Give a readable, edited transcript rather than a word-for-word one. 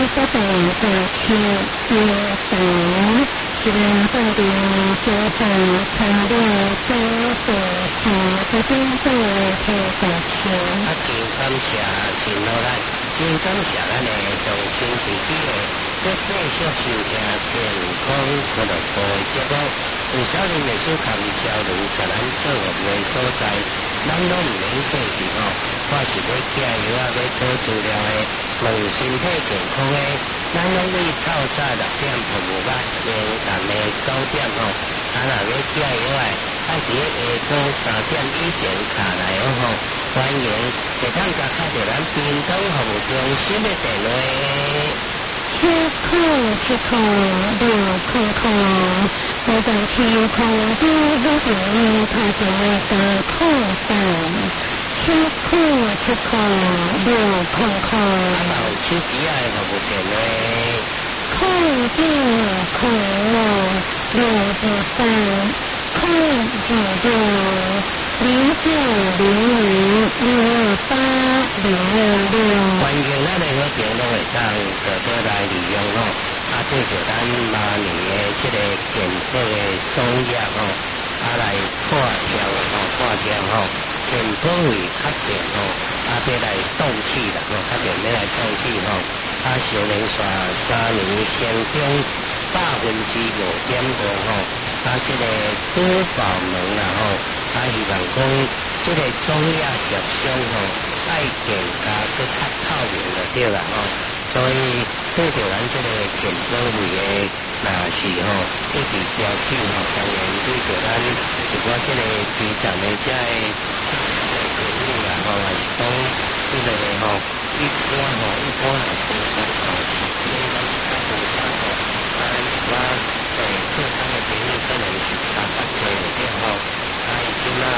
所在大区约3，是咱本地酒厂产量总数3点多个大区。 真感谢，真努力，真感谢咱的乡亲自己的，要继续收听健康俱乐部的节目。有少年历史含销人在咱做业的所在，咱拢唔免客气吼。我是要加油啊，要讨资料的，问身体健康的，咱拢为透早6点服务到平淡的9点吼。啊，若要加油的，爱伫下晡3点以前下来吼。欢迎会当甲敲着咱屏东服务中心的电话。 7007600，我在天空中有一个他就会打空档，7007600。 啊，有手机的服务电话。 0262060806。 欢迎咱的好朋友会当多多来利用吼，啊，对着咱明年的这个健保的总额吼，啊来看条吼，健保费确定吼，啊要来动起啦吼，确定要来动起吼，啊常年刷3年成长5.5%吼，啊这个多保能啦吼，啊希望讲这个总额协商吼。爱健加搁较透明就对啦吼，所以对着咱这个健保费的，若是吼一直调整吼，当然对着咱一寡这个基层的这个客户啦吼，还是讲这个吼一般吼一